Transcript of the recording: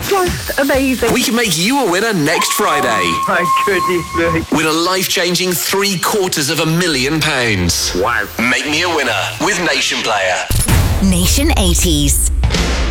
Just amazing. We can make you a winner next Friday. My goodness me. Win a life-changing £750,000. Wow. Make me a winner with Nation Player. Nation 80s.